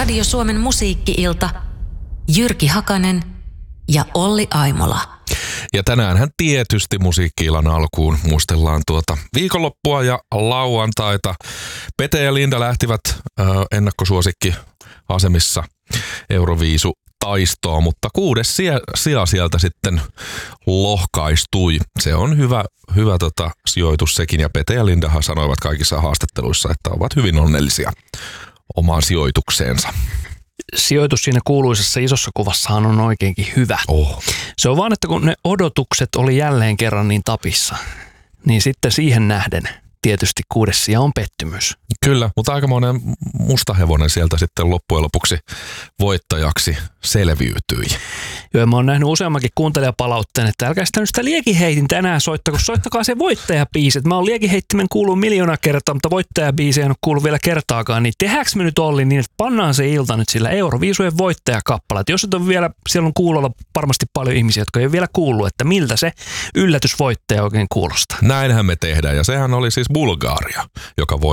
Radio Suomen musiikki-ilta, Jyrki Hakanen ja Olli Aimola. Ja tänäänhän tietysti musiikki-illan alkuun muistellaan viikonloppua ja lauantaita. Pete ja Linda lähtivät ennakkosuosikki-asemissa Euroviisu-taistoon, mutta 6. sija sieltä sitten lohkaistui. Se on hyvä sijoitus sekin, ja Pete ja Lindahan sanoivat kaikissa haastatteluissa, että ovat hyvin onnellisia omaan sijoitukseensa. Sijoitus siinä kuuluisessa isossa kuvassahan on oikeinkin hyvä. Se on vaan, että kun ne odotukset oli jälleen kerran niin tapissa, niin sitten siihen nähden tietysti 6. sija on pettymys. Kyllä, mutta aikamoinen mustahevonen sieltä sitten loppujen lopuksi voittajaksi selviytyi. Joo, mä oon nähnyt useammankin kuuntelijapalautteen, että älkää sitä liekiheitin tänään soittakaa se voittajabiisi. Mä oon liekiheittimen kuullut 1 000 000 kertaa, mutta voittajabiisi en ole kuullut vielä kertaakaan. Niin tehdäänkö me nyt Olli niin, että pannaan se ilta nyt sillä Euroviisujen voittajakappale. Jos et on vielä, siellä on kuulolla varmasti paljon ihmisiä, jotka ei ole vielä kuullut, että miltä se yllätysvoittaja oikein kuulostaa. Näinhän me tehdään, ja sehän oli siis Bulgaria, joka